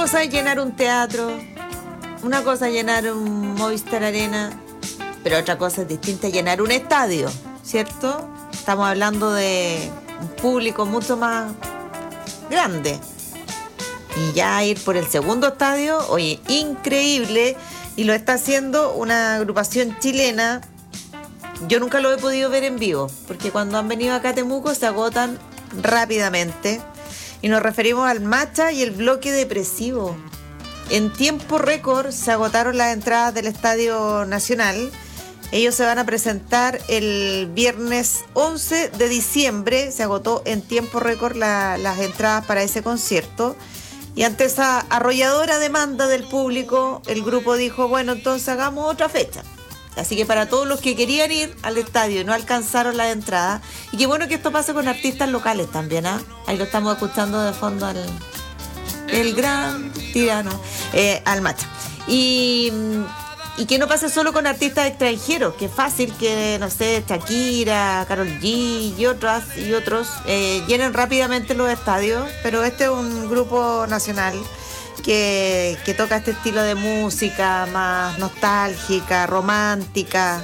cosa es llenar un teatro, una cosa es llenar un Movistar Arena, pero otra cosa es distinta, llenar un estadio, ¿cierto? Estamos hablando de un público mucho más grande. Y ya ir por el segundo estadio, oye, increíble, y lo está haciendo una agrupación chilena. Yo nunca lo he podido ver en vivo, porque cuando han venido acá a Temuco se agotan rápidamente. Y nos referimos al Macha y el Bloque Depresivo. En tiempo récord se agotaron las entradas del Estadio Nacional. Ellos se van a presentar el viernes 11 de diciembre. Se agotó en tiempo récord las entradas para ese concierto. Y ante esa arrolladora demanda del público, el grupo dijo, bueno, entonces hagamos otra fecha. Así que para todos los que querían ir al estadio y no alcanzaron la entrada, y qué bueno que esto pase con artistas locales también, ¿ah? Ahí lo estamos escuchando de fondo el gran tirano, al Macha. Y que no pase solo con artistas extranjeros, que es fácil que, no sé, Shakira, Karol G y otros llenen rápidamente los estadios, pero este es un grupo nacional que toca este estilo de música más nostálgica, romántica.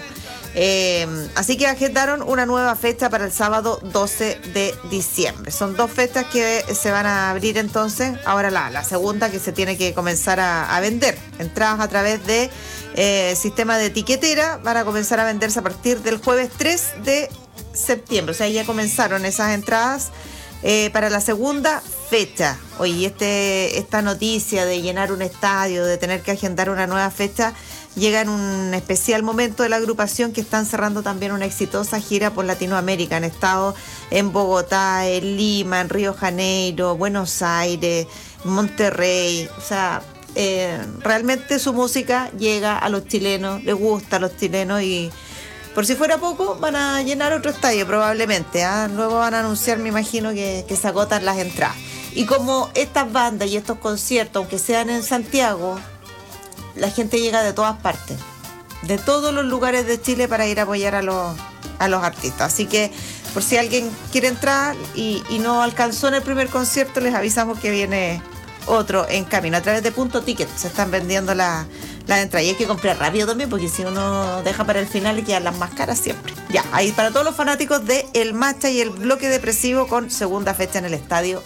Así que agendaron una nueva fecha para el sábado 12 de diciembre. Son 2 fechas que se van a abrir entonces. Ahora la segunda, que se tiene que comenzar a vender. Entradas a través de sistema de etiquetera van a comenzar a venderse a partir del jueves 3 de septiembre. O sea, ya comenzaron esas entradas para la segunda fecha. Oye, esta noticia de llenar un estadio, de tener que agendar una nueva fecha, llega en un especial momento de la agrupación, que están cerrando también una exitosa gira por Latinoamérica. Han estado en Bogotá, en Lima, en Río Janeiro, Buenos Aires, Monterrey. O sea, realmente su música llega a los chilenos, les gusta a los chilenos, y por si fuera poco van a llenar otro estadio probablemente, ¿eh? Luego van a anunciar, me imagino, que se agotan las entradas. Y como estas bandas y estos conciertos, aunque sean en Santiago, la gente llega de todas partes, de todos los lugares de Chile, para ir a apoyar a los artistas. Así que por si alguien quiere entrar y no alcanzó en el primer concierto, les avisamos que viene otro en camino. A través de Punto Ticket se están vendiendo las entradas, y hay que comprar rápido también, porque si uno deja para el final le quedan las más caras siempre. Ya, ahí para todos los fanáticos de El Macha y el Bloque Depresivo, con segunda fecha en el Estadio